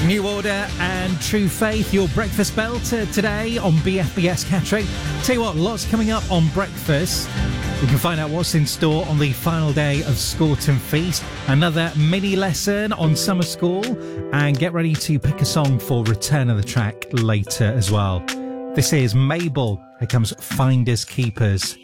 New Order and True Faith, your breakfast belter today on BFBS Catering. Tell you what, lots coming up on breakfast. You can find out what's in store on the final day of Scorton Feast. Another mini lesson on summer school. And get ready to pick a song for Return of the Track later as well. This is Mabel. Here comes Finders Keepers.